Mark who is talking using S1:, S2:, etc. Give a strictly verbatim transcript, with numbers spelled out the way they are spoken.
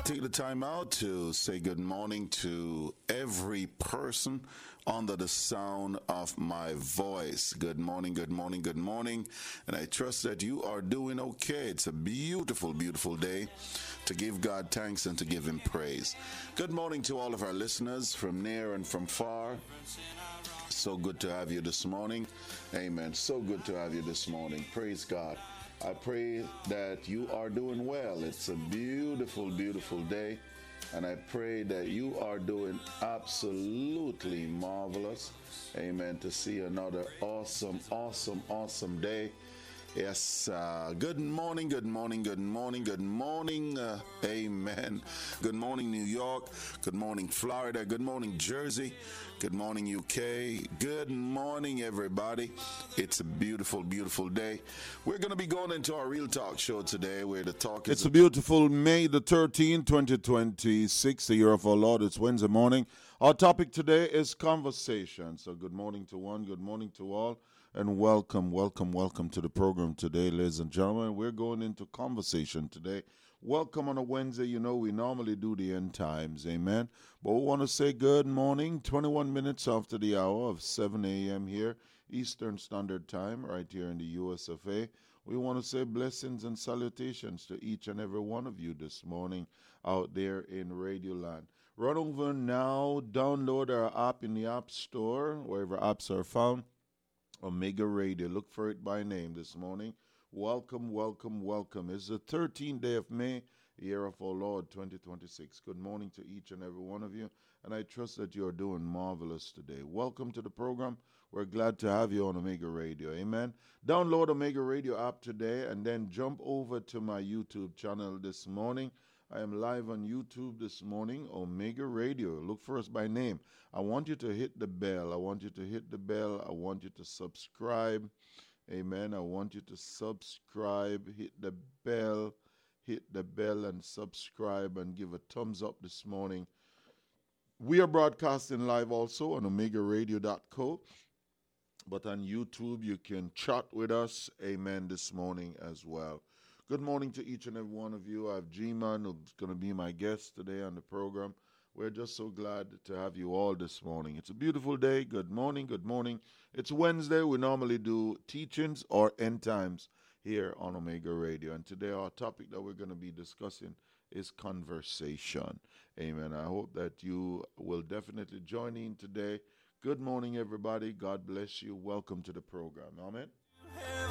S1: take the time out to say good morning to every person under the sound of my voice. Good morning, good morning, good morning. And I trust that you are doing okay. It's a beautiful, beautiful day to give God thanks and to give Him praise. Good morning to all of our listeners from near and from far. So good to have you this morning. Amen. So good to have you this morning. Praise God. I pray that you are doing well. It's a beautiful, beautiful day. And I pray that you are doing absolutely marvelous. Amen. To see another awesome, awesome, awesome day. Yes, uh, good morning, good morning, good morning, good morning, uh, amen. Good morning, New York. Good morning, Florida. Good morning, Jersey. Good morning, U K. Good morning, everybody. It's a beautiful, beautiful day. We're going to be going into our Real Talk show today where the talk is...
S2: It's a beautiful May the thirteenth, twenty twenty-six, the year of our Lord. It's Wednesday morning. Our topic today is conversation. So good morning to one, good morning to all. And welcome, welcome, welcome to the program today, ladies and gentlemen. We're going into conversation today. Welcome on a Wednesday. You know, we normally do the end times, amen. But we want to say good morning, twenty-one minutes after the hour of seven a.m. here, Eastern Standard Time, right here in the U S of A. We want to say blessings and salutations to each and every one of you this morning out there in Radio Land. Run over now, download our app in the App Store, wherever apps are found. Omega Radio. Look for it by name this morning. Welcome, welcome, welcome. It's the thirteenth day of May, year of our Lord, twenty twenty-six. Good morning to each and every one of you, and I trust that you are doing marvelous today. Welcome to the program. We're glad to have you on Omega Radio. Amen. Download Omega Radio app today, and then jump over to my YouTube channel this morning. I am live on YouTube this morning, Omega Radio. Look for us by name. I want you to hit the bell. I want you to hit the bell. I want you to subscribe. Amen. I want you to subscribe, hit the bell, hit the bell and subscribe and give a thumbs up this morning. We are broadcasting live also on omega radio dot co. But on YouTube, you can chat with us. Amen. This morning as well. Good morning to each and every one of you. I have G-Man, who's going to be my guest today on the program. We're just so glad to have you all this morning. It's a beautiful day. Good morning, good morning. It's Wednesday. We normally do teachings or end times here on Omega Radio. And today our topic that we're going to be discussing is conversation. Amen. I hope that you will definitely join in today. Good morning, everybody. God bless you. Welcome to the program. Amen.